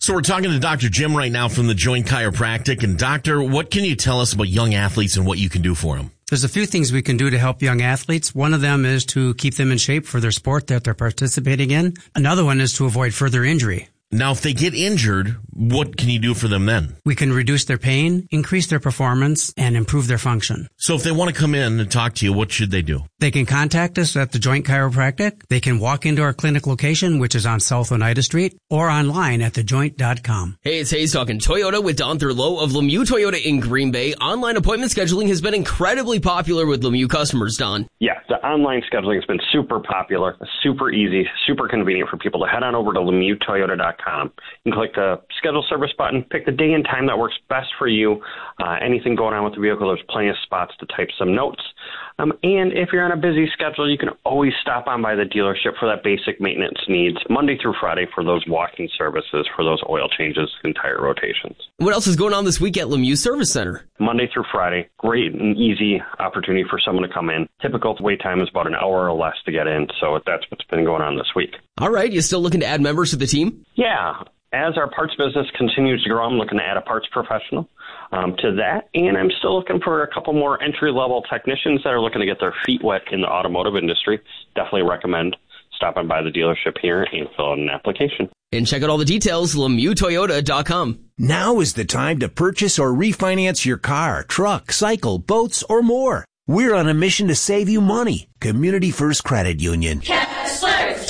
So we're talking to Dr. Jim right now from the Joint Chiropractic. And Doctor, what can you tell us about young athletes and what you can do for them? There's a few things we can do to help young athletes. One of them is to keep them in shape for their sport that they're participating in. Another one is to avoid further injury. Now, if they get injured, what can you do for them then? We can reduce their pain, increase their performance, and improve their function. So if they want to come in and talk to you, what should they do? They can contact us at the Joint Chiropractic. They can walk into our clinic location, which is on South Oneida Street, or online at thejoint.com. Hey, it's Hayes talking Toyota with Don Thurlow of Lemieux Toyota in Green Bay. Online appointment scheduling has been incredibly popular with Lemieux customers, Don. Yeah, the online scheduling has been super popular, super easy, super convenient for people to head on over to LemieuxToyota.com. You can click the schedule service button, pick the day and time that works best for you. Anything going on with the vehicle, there's plenty of spots to type some notes. And if you're on a busy schedule, you can always stop on by the dealership for that basic maintenance needs, Monday through Friday for those walking services, for those oil changes and tire rotations. What else is going on this week at Lemieux Service Center? Monday through Friday, great and easy opportunity for someone to come in. Typical wait time is about an hour or less to get in, so that's what's been going on this week. All right, you still looking to add members to the team? Yeah. As our parts business continues to grow, I'm looking to add a parts professional to that. And I'm still looking for a couple more entry-level technicians that are looking to get their feet wet in the automotive industry. Definitely recommend stopping by the dealership here and fill out an application. And check out all the details, LemieuxToyota.com. Now is the time to purchase or refinance your car, truck, cycle, boats, or more. We're on a mission to save you money. Community First Credit Union. Kessler's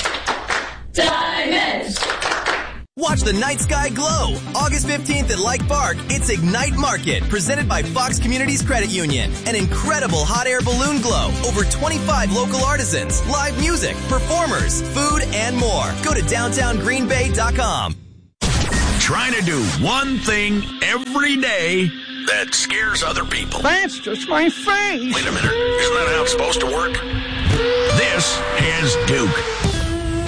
Diamonds. Watch the night sky glow. August 15th at Lake Park, it's Ignite Market, presented by Fox Communities Credit Union. An incredible hot air balloon glow. Over 25 local artisans, live music, performers, food, and more. Go to downtowngreenbay.com. Trying to do one thing every day that scares other people. That's just my face. Wait a minute. Isn't that how it's supposed to work? This is Duke.